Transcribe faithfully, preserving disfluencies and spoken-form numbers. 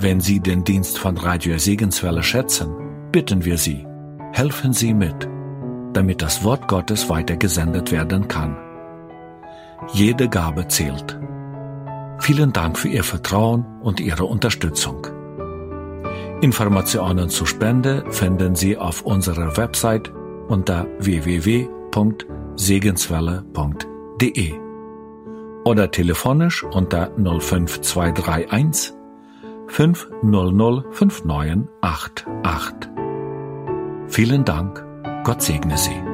Wenn Sie den Dienst von Radio Segenswelle schätzen, bitten wir Sie, helfen Sie mit, damit das Wort Gottes weitergesendet werden kann. Jede Gabe zählt. Vielen Dank für Ihr Vertrauen und Ihre Unterstützung. Informationen zur Spende finden Sie auf unserer Website unter w w w punkt segenswelle punkt d e oder telefonisch unter null fünf zwei drei eins fünf null null fünf neun acht acht. Vielen Dank, Gott segne Sie.